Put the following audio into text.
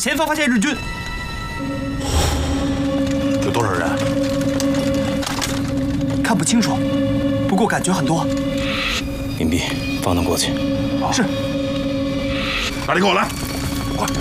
前方发现日军。 有多少人？ 看不清楚，不过感觉很多。 隐蔽，放他过去。 是。 大力，跟我来。